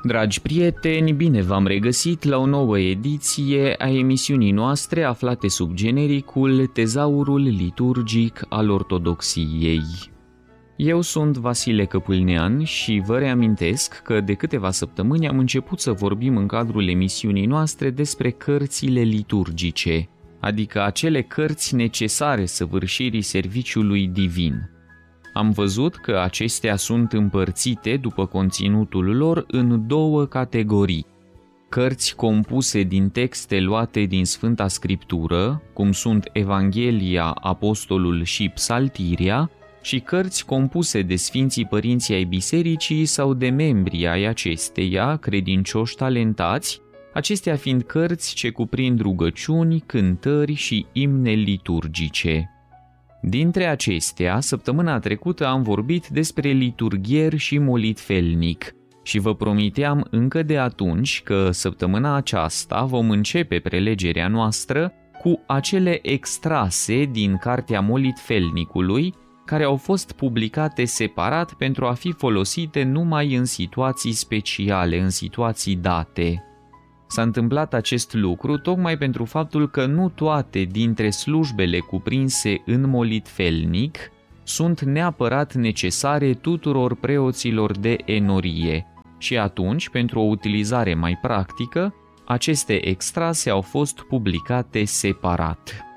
Dragi prieteni, bine v-am regăsit la o nouă ediție a emisiunii noastre aflate sub genericul Tezaurul liturgic al Ortodoxiei. Eu sunt Vasile Căpâlnean și vă reamintesc că de câteva săptămâni am început să vorbim în cadrul emisiunii noastre despre cărțile liturgice, adică acele cărți necesare săvârșirii serviciului divin. Am văzut că acestea sunt împărțite după conținutul lor în două categorii. Cărți compuse din texte luate din Sfânta Scriptură, cum sunt Evanghelia, Apostolul și Psaltiria, și cărți compuse de Sfinții Părinții ai Bisericii sau de membri ai acesteia, credincioși talentați, acestea fiind cărți ce cuprind rugăciuni, cântări și imne liturgice. Dintre acestea, săptămâna trecută am vorbit despre liturghier și molitfelnic și vă promiteam încă de atunci că săptămâna aceasta vom începe prelegerea noastră cu acele extrase din cartea molitfelnicului care au fost publicate separat pentru a fi folosite numai în situații speciale, în situații date. S-a întâmplat acest lucru tocmai pentru faptul că nu toate dintre slujbele cuprinse în molitfelnic sunt neapărat necesare tuturor preoților de enorie și atunci, pentru o utilizare mai practică, aceste extrase au fost publicate separat.